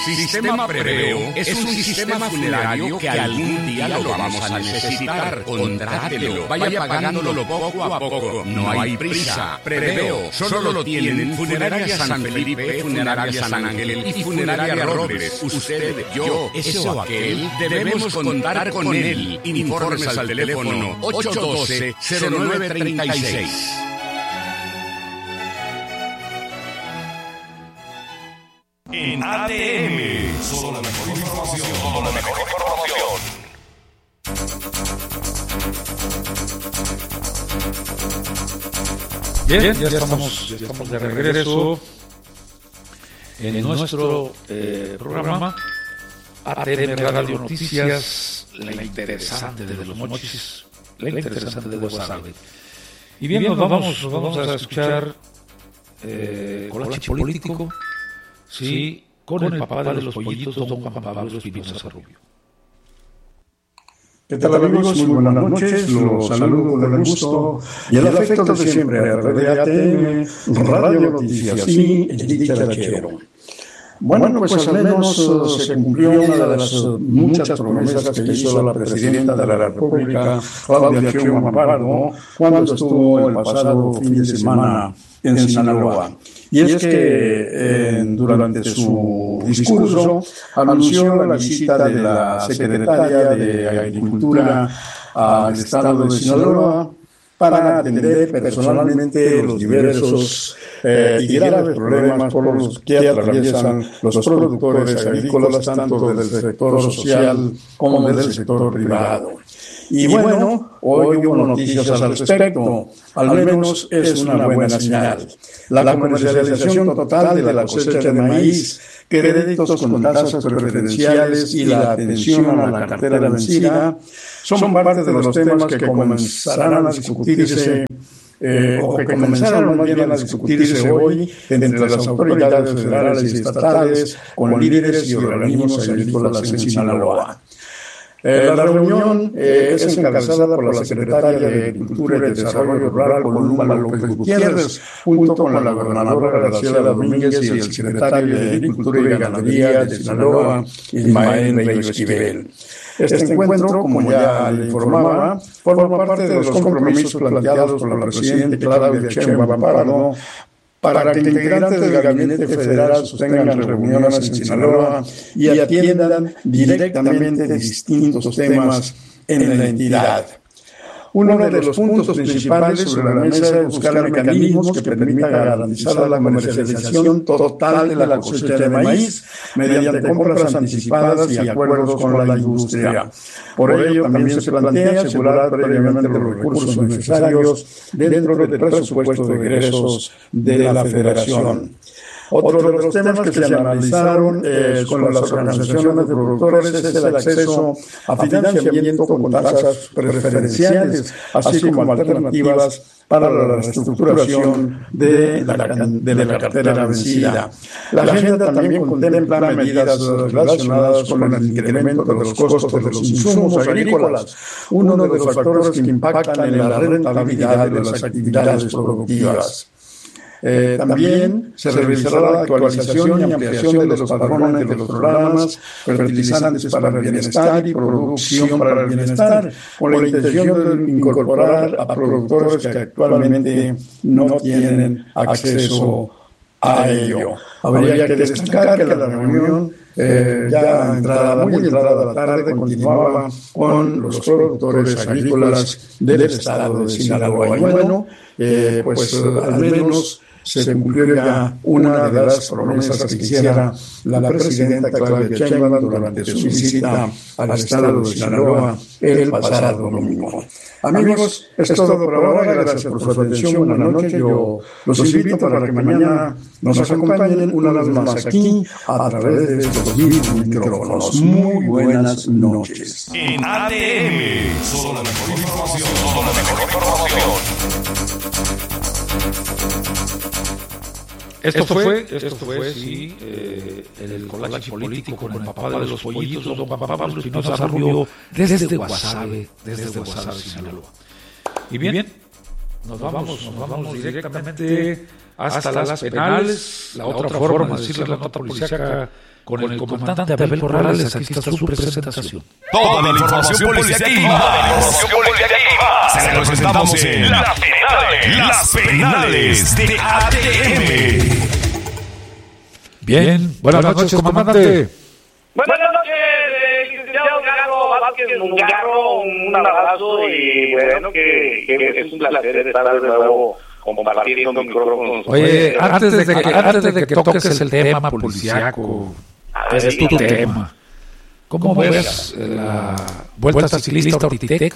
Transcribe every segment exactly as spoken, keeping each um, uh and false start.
Sistema Preveo es un sistema funerario que algún día lo vamos a necesitar. Contrátelo, vaya pagándolo poco a poco. No hay prisa. Preveo solo lo tienen Funeraria San Felipe, Funeraria San Ángel y Funeraria Robles. Usted, yo, ese o aquel, debemos contar con él. Informes al teléfono ocho uno dos, cero nueve tres seis. En A T M, solo la mejor información, solo la mejor información. Bien, ya estamos, ya estamos de regreso en nuestro eh, programa A T M Radio Noticias, la interesante de los mochis, la interesante de Guasave. Y bien, nos vamos, nos vamos a escuchar eh, Colache Político. Sí, con el papá de los pollitos, don Juan Pablo Espinosa Rubio. ¿Qué tal, amigos? Muy buenas noches, los saludo con el gusto y el afecto de siempre a A T M, Radio Noticias y el Dicharachero. Bueno, pues al menos se cumplió una de las muchas promesas que hizo la presidenta de la República, Claudia Sheinbaum Pardo, cuando estuvo el pasado fin de semana en Sinaloa. Y es que eh, durante su discurso anunció la visita de la secretaria de Agricultura al estado de Sinaloa para atender personalmente los diversos eh, y graves problemas por los que atraviesan los productores agrícolas, tanto del sector social como del sector privado. Y bueno, hoy hubo noticias al respecto, al menos es una buena señal. La comercialización total de la cosecha de maíz, créditos con tasas preferenciales y la atención a la cartera vencida son parte de los temas que comenzarán a discutirse Eh, o que comenzaron más bien a discutirse hoy entre las autoridades federales y estatales con líderes y organismos agrícolas en Sinaloa. Eh, la reunión eh, es encabezada por la secretaria de Agricultura y Desarrollo Rural, Columba López Gutiérrez, junto con la gobernadora Graciela Domínguez y el secretario de Agricultura y Ganadería de Sinaloa, Ismael Bello Esquivel. Este encuentro, como ya le informaba, forma parte de los compromisos planteados por la presidenta Claudia Sheinbaum Pardo para que integrantes del gabinete federal sostengan reuniones en Sinaloa y atiendan directamente distintos temas en la entidad. Uno de los puntos principales sobre la mesa es buscar mecanismos que permitan garantizar la comercialización total de la cosecha de maíz mediante compras anticipadas y acuerdos con la industria. Por ello, también se plantea asegurar previamente los recursos necesarios dentro del presupuesto de egresos de la Federación. Otro de los temas que se analizaron eh, con las organizaciones de productores es el acceso a financiamiento con tasas preferenciales, así como alternativas para la reestructuración de la, de la cartera vencida. La agenda también contempla medidas relacionadas con el incremento de los costos de los insumos agrícolas, uno de los factores que impactan en la rentabilidad de las actividades productivas. Eh, también se revisará la actualización y ampliación de los padrones de los programas fertilizantes para el bienestar y producción para el bienestar, con la intención de incorporar a productores que actualmente no tienen acceso a ello. Habría que destacar que la reunión eh, ya entrada, muy entrada a la tarde continuaba con los productores agrícolas del estado de Sinaloa. Y bueno, eh, pues al menos se cumplió ya una de las promesas que hiciera la presidenta Claudia Sheinbaum durante su visita al estado de Sinaloa el pasado domingo. Amigos, es todo por ahora. Gracias por su atención. Buenas noches. Yo los invito para que mañana nos acompañen una vez más aquí a través de estos mismos micrófonos. Muy buenas noches. En A T M, solo la mejor información, solo la mejor información. Esto fue, esto fue, sí, eh, el colache político con el papá de los pollitos, don Juan Pablo Espinosa Rubio, desde Guasave, desde Guasave, Sinaloa. Y bien, nos vamos, nos vamos directamente hasta las penales. La otra forma de decirle la nota policíaca con el comandante Abel Corrales. Aquí está su presentación. Toda la información policíaca se la presentamos en Las Penales, Las Penales de A T M. Bien, buenas noches, comandante. Buenas noches, eh, licenciado Galo Vázquez Mungarro, un abrazo y bueno, que, que es un placer estar de nuevo compartiendo micrófonos. Oye, antes de que, antes de que toques el tema policiaco, es tu tema. ¿Cómo ves la Vuelta Ciclista Ortitec?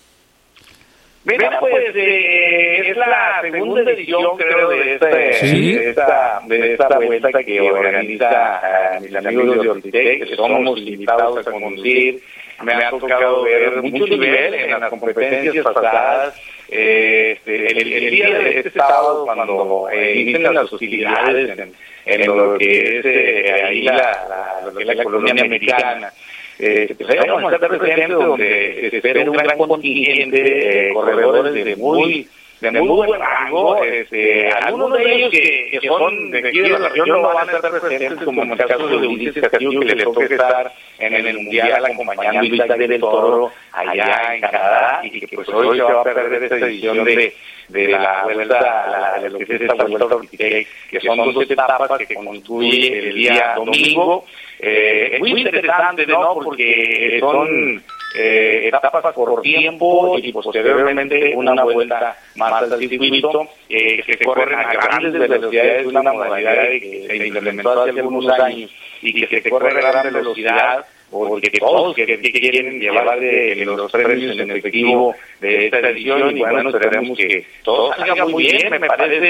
Mira, pues eh, es la segunda edición, creo, de esta, ¿sí? de esta, de esta vuelta que organiza a mis amigos de Ortitec, que somos invitados a conducir. Me ha tocado ver mucho nivel en las competencias pasadas. Eh, este, el, el día de este sábado, cuando eh, inician las hostilidades en, en lo que es eh, ahí la, la, lo que es la colonia americana, Eh, pues ahí vamos a estar presentes donde se espera un gran contingente, eh, corredores de muy de muy buen rango, este, algunos de ellos que, que son de aquí de la región no van a estar presentes, como en el caso de Ulises Castillo, que le toca estar en el Mundial acompañando a Isaac del Toro allá en Canadá, y que pues hoy se va a perder esta edición de de la vuelta, de lo que es esta vuelta Ortitec, que son dos etapas que concluye el día domingo. Eh, es muy interesante, ¿no? Porque son eh, etapas por tiempo y posteriormente una vuelta más al circuito, eh, que se corren a grandes velocidades, una modalidad que se implementó hace algunos años y que se corre a gran velocidad, porque todos que, que quieren llevar de, de los premios en efectivo de esta edición, y bueno, esperemos que todo salga muy bien. Me parece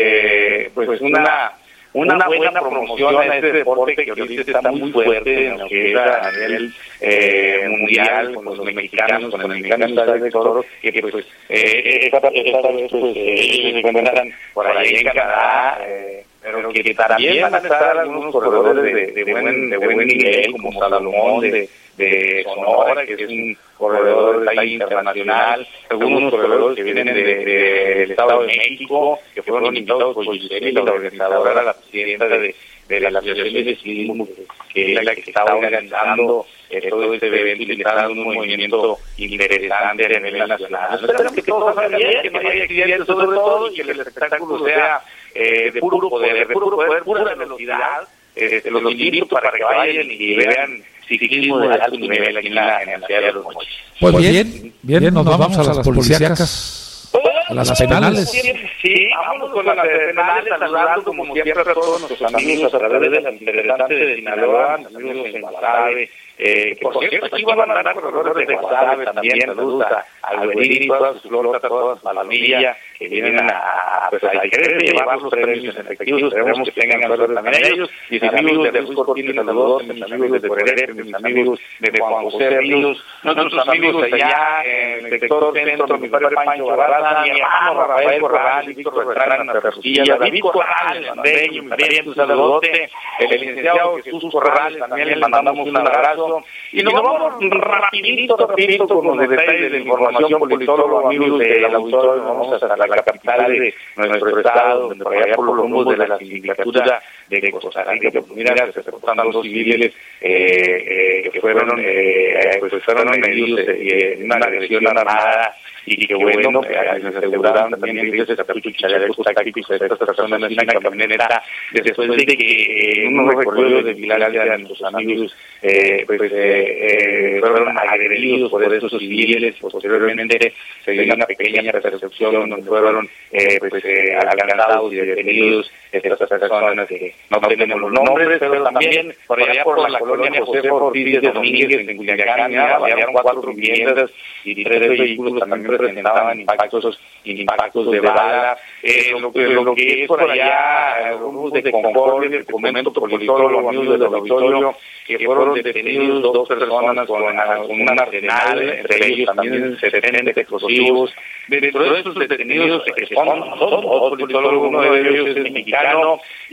eh, pues una una buena promoción a este deporte que ahorita está muy fuerte en lo que es a nivel eh, mundial, con los mexicanos, con el mexicano Isaac del Toro, que pues eh, esta, esta vez pues ellos se encuentran por ahí en Canadá, eh, pero que también van a estar algunos corredores de, de, buen, de buen nivel, como Salomón de, de Sonora, que es un corredor de talla internacional, algunos corredores que vienen del de, de, de Estado de México, que fueron invitados por Giselle, la organizadora, la presidenta de, de la Asociación de Ciclismo, que es la que está organizando eh, todo este evento y le está dando un movimiento interesante a nivel nacional. Espero que todo salga bien, que no haya accidentes sobre todo, y que el espectáculo sea eh, de puro poder, de puro poder, pura velocidad. Eh, los invito para que vayan y vean ciclismo de alto nivel aquí en la, en la ciudad de Los Mochis. Pues bien, bien, nos vamos a las policíacas, a las penales. Sí, vamos con las penales, saludando como siempre a todos nuestros amigos a través de las interesantes de Sinaloa, amigos en Guasave, eh, que por cierto aquí van a andar corredores de Guasave también, saludos a Alberín y toda su flota, toda su familia, que vienen a, pues, a querer llevar los premios en efectivo. Esperemos que tengan suerte también ellos, mis amigos de Luis Cortines, saludos, mis amigos de Correrete, mis amigos de Juan José Ríos, nuestros amigos allá en el sector centro, mi padre Pancho Barraza, mi hermano Rafael Corral, Víctor Beltrán en Andalucía, David Corral, Andeño, también un saludote, el licenciado Jesús Corral, también le mandamos un abrazo, y nos vamos rapidito, rapidito con los detalles de la información politólogo, amigos del auditorio. Vamos hasta la capital de nuestro estado, donde por allá por los rumbos de la sindicatura de Costa Rica, pues mira, se reportan dos civiles eh, eh, que fueron eh, pues fueron medidos en una agresión armada, y que bueno, eh, se aseguraron también rifles, cartuchos y chalecos tácticos de estas personas en una camioneta, después de que en unos recorridos de vigilancia de nuestros amigos eh, pues eh, eh, fueron agredidos por estos civiles. Posteriormente se dio una pequeña persecución donde fueron eh, pues eh, alcanzados y detenidos estas personas que no tenemos los nombres, pero también por allá por la colonia José Ortiz de Domínguez en Culiacán había cuatro viviendas y tres vehículos también presentaban impactos impactos de bala. Eh, lo, que, lo que es por allá, grupos de Concordia, el documento politólogo, amigos del auditorio, que fueron detenidos dos personas con, con un arsenal, entre ellos también setenta explosivos. Dentro de estos detenidos, que son dos politólogos, uno de ellos es mexicano y uno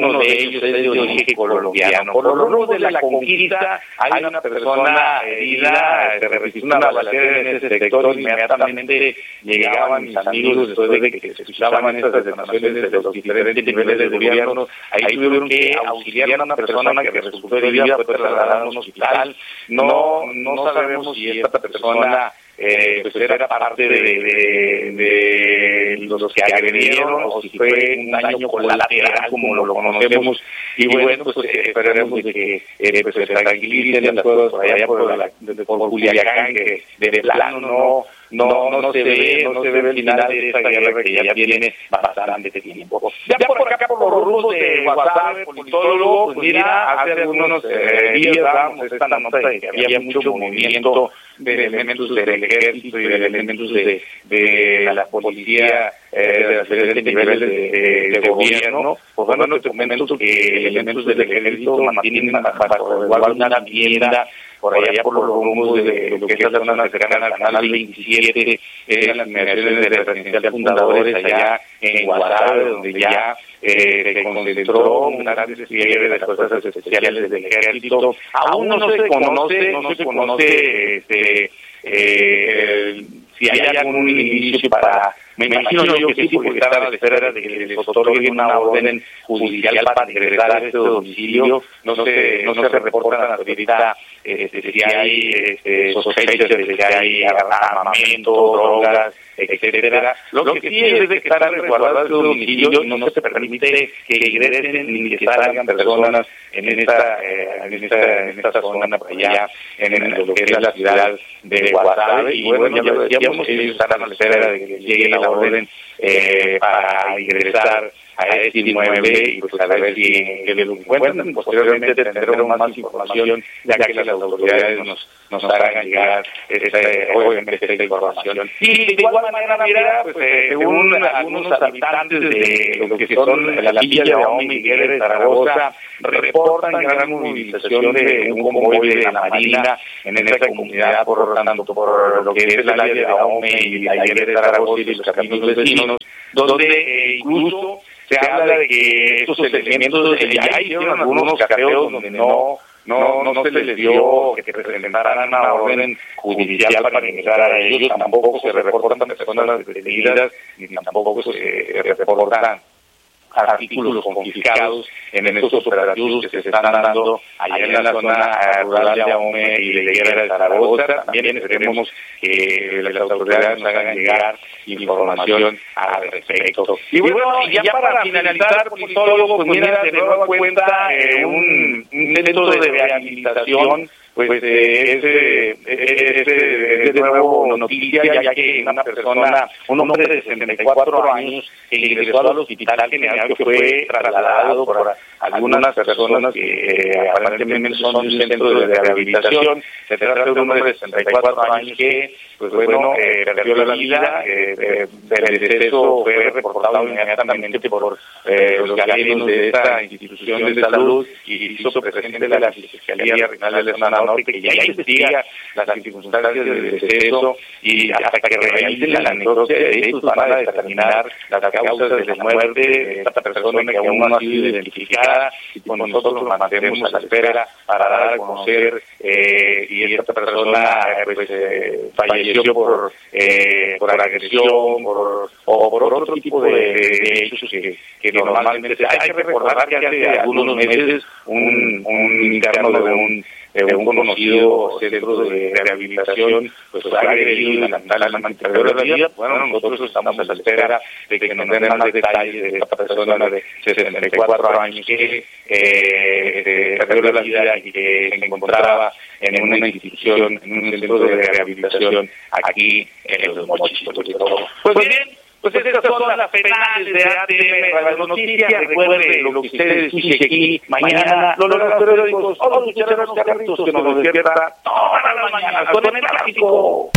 uno de ellos es de origen colombiano. Por los rumbos de la conquista hay una persona herida, se registró una balacera en ese sector, inmediatamente llegaban mis amigos después de que se escuchaban estas detonaciones de los diferentes niveles de gobierno, ahí tuvieron que auxiliar a una persona que resultó herida, fue trasladada a un hospital. No, no sabemos si esta persona Eh, pues era parte de, de, de los que agredieron o si fue un daño colateral como lo conocemos, y bueno, pues esperemos de que eh, pues, se tranquilicen las cosas por allá por, la, por Culiacán, que de plano no no no se ve no se ve el final de esta guerra que ya tiene bastante tiempo. Ya por acá, por los rumbos de Guasave, politólogo, pues mira, hace algunos eh, días dábamos esta nota de que había mucho movimiento de elementos del ejército y de elementos de, de la policía, eh, de los diferentes niveles de, de, de gobierno. Pues bueno, te comento que elementos del ejército mantienen bajo igual una vivienda por allá por los rumbos de lo que es la zona cercana al canal veintisiete, en las inmediaciones de la residencia Fundadores, allá en Guasave, donde ya eh, se concentró un gran despliegue de las fuerzas especiales del ejército. Aún no se conoce, no se conoce este, eh, si hay algún indicio para... Me imagino yo que sí, porque estaba a la espera de que les otorguen una orden judicial para ingresar a este domicilio. No se, no se reportan hasta ahorita este, si hay este, sospechas de que hay armamento, drogas, etcétera. Lo que sí es de que están resguardados este domicilio y no se permite que ingresen ni que salgan personas en esta, eh, en esta, en esta zona por allá, en, en lo que es la ciudad de Guasave. Y bueno, ya lo decíamos, ellos están a la espera de que llegue la orden eh, para ingresar a este inmueble y pues a ver si que lo encuentran. Posteriormente tendremos más información, ya que las autoridades nos nos hagan llegar esta, obviamente esta información. Y de igual manera, mira, pues eh, según algunos habitantes de lo que son la villa de Ahome y Guerra de Zaragoza, reportan gran movilización de un convoy de la Marina en esta comunidad, por tanto por lo que es la villa de Ahome y la Guerra de Zaragoza y los caminos vecinos, donde eh, incluso se habla de que estos elementos ya hicieron algunos cateos donde no no no se les dio que presentaran una orden judicial para ingresar a ellos. Tampoco se reportan personas detenidas ni tampoco se reportan artículos confiscados en estos operativos que se están dando allá en la zona rural de Ahome y de Guerra de Zaragoza. También esperemos que las autoridades nos hagan llegar información al respecto. Y bueno, ya, ya para finalizar, politólogo, pues mira, de nueva cuenta eh, un, un centro de rehabilitación, pues eh, ese, ese es de nuevo noticia, ya que una persona, un hombre de sesenta y cuatro años, que ingresó al Hospital General, que fue trasladado por algunas personas que eh, aparentemente son de un centro de rehabilitación. Se trata de un hombre de sesenta y cuatro años que, pues bueno, eh, perdió la vida. Eh, eh, el deceso fue reportado inmediatamente por eh, los galenos de esta institución de salud y hizo presente la Fiscalía Regional de la Zona Norte, que ya investiga las circunstancias del deceso y hasta que realicen la necropsia de estos van a determinar las causas de la muerte de esta persona que aún no ha sido identificada, y pues nosotros nos mantenemos a la espera para dar a conocer eh, si esta persona pues, eh, falleció por eh, por agresión por, o por otro tipo de, de hechos que, que normalmente hay que recordar que hace algunos meses un, un interno de un de un conocido centro de rehabilitación pues fue agredido y lamentablemente perdió la vida. Bueno, nosotros estamos a la espera de que nos den más detalles de esta persona de sesenta y cuatro años que eh, perdió la vida y que se encontraba en una institución, en un centro de rehabilitación aquí en Los Mochis. Pues bien, pues estas son las penales de A T M Radio Noticias. Recuerde lo que ustedes escuchen aquí mañana, los periódicos, todos los charros carritos que nos despierta todas las mañanas con el tráfico.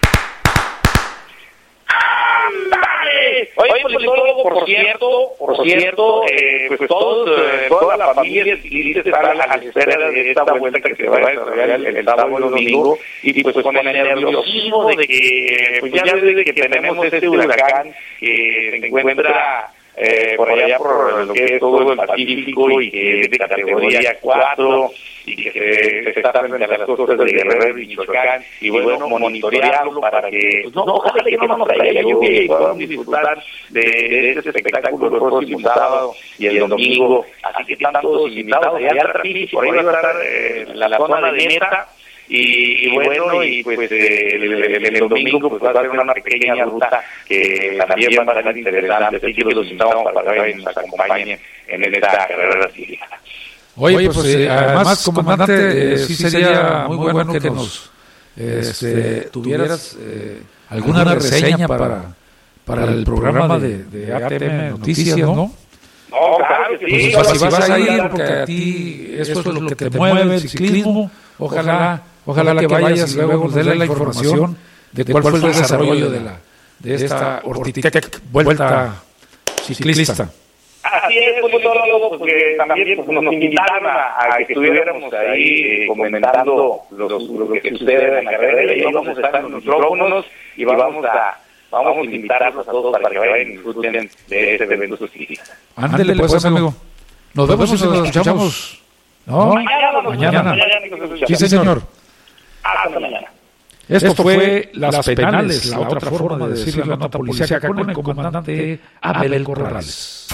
¡Ándale! Oye, politólogo, por cierto, por cierto, eh, pues todos, eh, toda la familia civil está a la espera de esta vuelta que se va a desarrollar el, el sábado y el domingo, y pues con el nerviosismo de que, pues ya desde que tenemos este huracán que se encuentra eh, por allá por lo que es todo el Pacífico y que es de categoría cuatro y que se, se está frente a las costas de Guerrero y Michoacán, y bueno, monitorearlo para que, pues, no, ojalá que no nos traiga lluvia y podamos disfrutar de, de este espectáculo el próximo sábado y el domingo. Así que están todos invitados allá al Trapis, por ahí va a estar eh, la, la zona de Meta. Y, y bueno, y pues eh, el, el, el domingo pues va a ser una pequeña ruta que también va a ser interesante, así que los invitamos para que nos acompañen en esta carrera cívica. Oye, pues eh, además, comandante, eh, sí sería muy bueno que nos este, tuvieras eh, alguna reseña para, para el programa de, de A T M Noticias, ¿no? No, claro que sí. Pues, pues si vas a ir, porque a ti eso es lo que te mueve, el ciclismo, ojalá... Ojalá que vayas y luego nos dé la información de cuál fue el desarrollo de la de esta Ortitec Vuelta Ciclista. Así es, pues, todo, porque también pues, nos invitaron a, a que estuviéramos ahí eh, comentando lo, lo que sucede en la carrera, y vamos a estar en los micrófonos y vamos a vamos a invitarlos a todos para que vayan y disfruten de este evento ciclista. Ándele pues, amigo. Nos vemos y nos escuchamos. ¿No? Mañana. Mañana. Mañana. Sí, señor. Hasta mañana. Esto fue Las Penales, la otra forma de decirle la nota policíaca con el comandante Abel Corrales.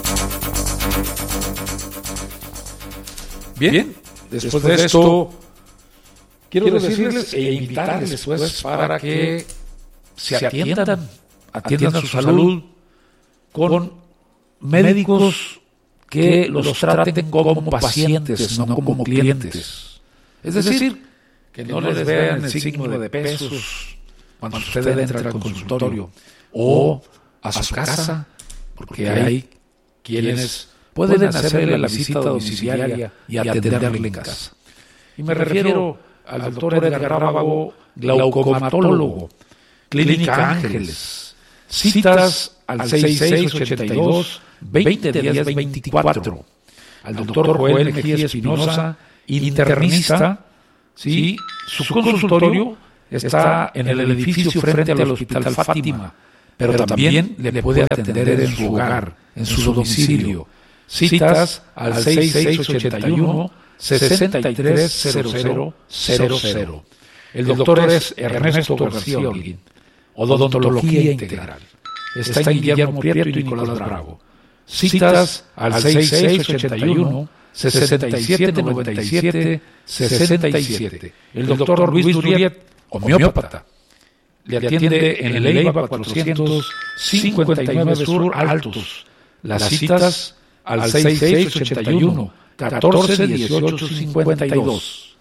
Bien, después de esto, quiero decirles e invitarles pues para que se atiendan, atiendan su salud con médicos que los traten como pacientes, no como clientes. Es decir, que no les vean el signo de pesos cuando usted entra al consultorio o a su casa, porque hay quienes pueden hacerle la visita domiciliaria y atenderle en casa. Y me refiero al doctor Edgar Rábago, glaucomatólogo, Clínica Ángeles. Citas al seis seis ocho dos, veinte diez veinticuatro. Al doctor Joel Mejía Espinosa, internista. Sí, su consultorio está en el edificio frente al Hospital Fátima, pero también le puede atender en su hogar, en su domicilio. Citas al seis seis ocho uno, seis tres cero cero cero cero. El doctor es Ernesto García Holguín, odontología integral. Está en Guillermo Prieto y Nicolás Bravo. Citas al seis seis ocho uno, sesenta y siete noventa y siete sesenta y siete. El doctor Luis Duriet, homeópata, le atiende en el Eiva cuatrocientos cincuenta y nueve Sur Altos. Las citas al seis seis ocho uno, catorce dieciocho cincuenta y dos.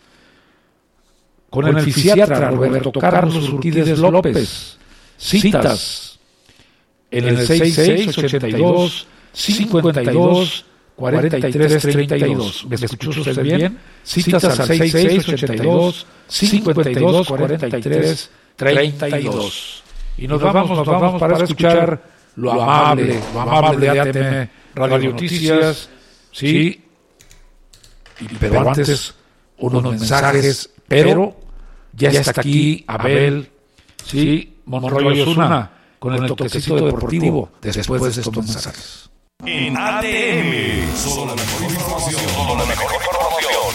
Con el fisiatra Roberto Carlos Urquídez López. Citas en el seis seis ocho dos, cincuenta y dos cuarenta y tres treinta y dos. ¿Me escuchó usted bien? Citas al seis seis ocho dos, cincuenta y dos cuarenta y tres treinta y dos. Y nos vamos, nos vamos para escuchar lo amable, lo amable de A T M Radio Noticias, sí, y, pero antes unos mensajes, pero ya está aquí Abel, sí, Monroy Osuna, con el toquecito deportivo después de estos mensajes. En A T M, solo la mejor información, solo la mejor información.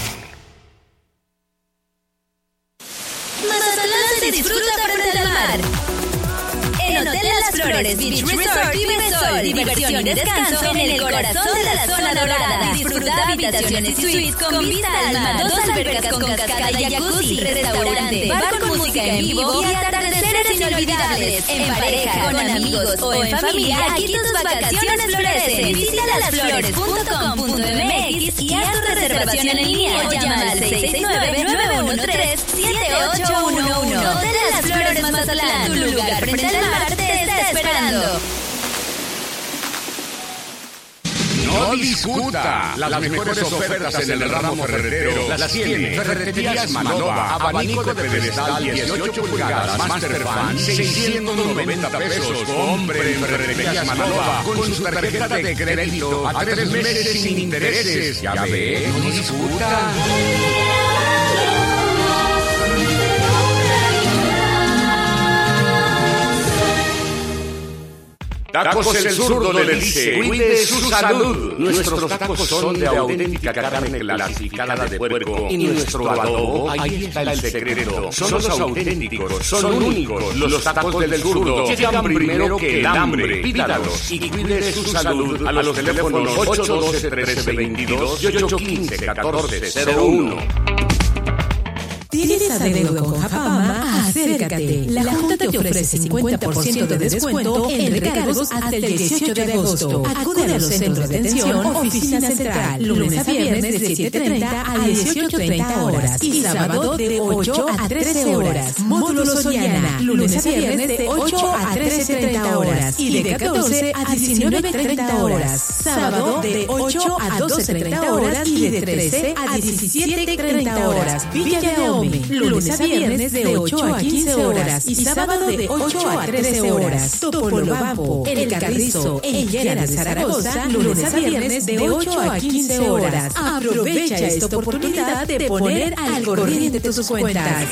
Mazatlán se disfruta frente al mar. En Hotel Las Flores Beach Resort vive sol, diversión y descanso en el corazón de la zona dorada. Disfruta habitaciones y suites con vista al mar, dos albercas con cascada y jacuzzi, restaurante, bar con música en vivo y atardeceres inolvidables. En pareja, con amigos o en familia, aquí tus vacaciones florecen. Visita las flores punto com punto m x y haz tu reservación en línea o llama al seis seis nueve, nueve uno tres, siete ocho uno uno. Hotel Las Flores Mazatlán, tu lugar frente al mar te está esperando. No discuta. Las mejores ofertas en el ramo ferretero las tiene Ferreterías Manova. Abanico de pedestal dieciocho pulgadas Masterfan seiscientos noventa pesos. Compre en Ferreterías Manova con su tarjeta de crédito a tres meses sin intereses. Ya ve, no discuta. Tacos El Zurdo le dice, cuide su salud. Nuestros tacos son de auténtica carne clasificada de puerco y nuestro adobo, ahí está el secreto. Son los auténticos, son únicos. Los tacos del Zurdo llegan primero que el hambre. Pídalos y cuide su salud a los teléfonos ocho uno dos, trece veintidós y ocho uno cinco, catorce cero uno. ¿Tienes adeudo con Japama? Acércate. La Junta te ofrece cincuenta por ciento de descuento en recargos hasta el dieciocho de agosto. Acude a los centros de atención, oficina central, lunes a viernes de siete treinta a dieciocho treinta horas y sábado de ocho a trece horas. Módulo Soriana, lunes a viernes de ocho a trece treinta horas y de catorce a diecinueve treinta horas. Sábado de ocho a doce treinta horas y de trece a diecisiete treinta horas. Villa de Ahome, lunes a viernes de ocho a quince horas y sábado de ocho a trece horas. Topolobampo, El Carrizo, en Llera de Zaragoza, lunes a viernes de ocho a quince horas. Aprovecha esta oportunidad de poner al corriente tus cuentas.